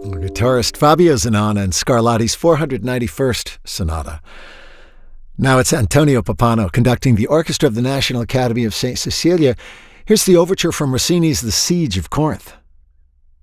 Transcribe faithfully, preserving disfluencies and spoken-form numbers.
Guitarist Fabio Zanana and Scarlatti's four hundred ninety-first Sonata. Now it's Antonio Pappano conducting the orchestra of the National Academy of Saint Cecilia. Here's the overture from Rossini's The Siege of Corinth.